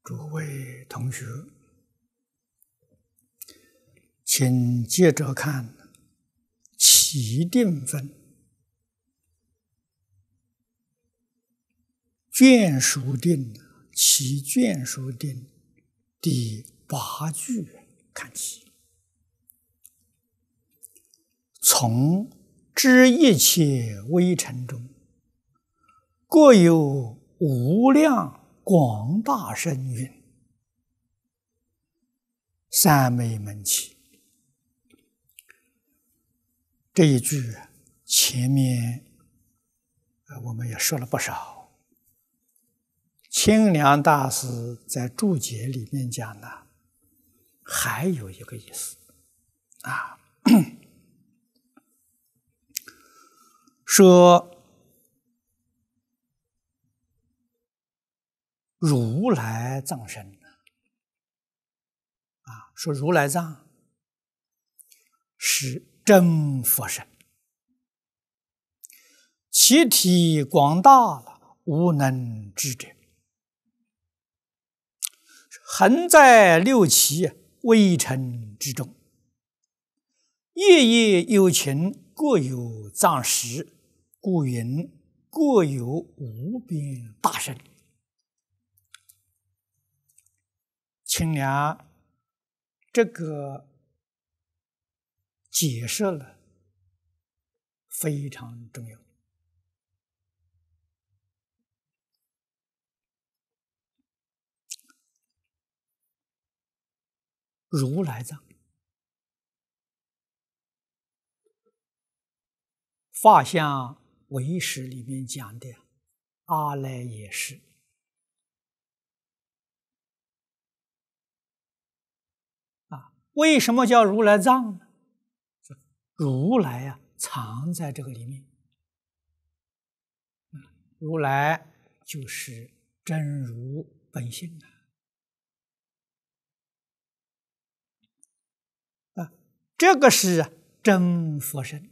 诸位同学，请接着看起定分眷属定起眷属定第8句看起。从知一切微尘中，各有无量广大声云，三昧门起。这一句前面我们也说了不少，清凉大师在注解里面讲呢，还有一个意思啊，说如来藏身啊，说如来藏是真佛身，其体广大了，无能知者，横在六齐微尘之中，夜夜有情，各有藏识，故云各有无边大身。清凉这个解释了非常重要。如来藏，法相唯识里面讲的阿赖耶识，为什么叫如来藏呢？如来藏在这个里面，如来就是真如本性这个是真佛身。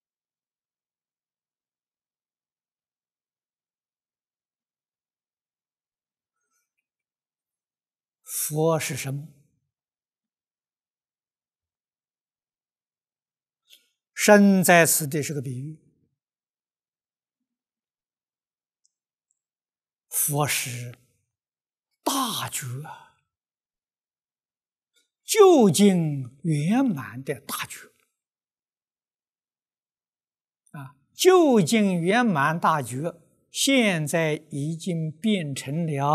佛是什么？身在此地是个比喻，佛是大觉究竟圆满的大觉究竟圆满大觉现在已经变成了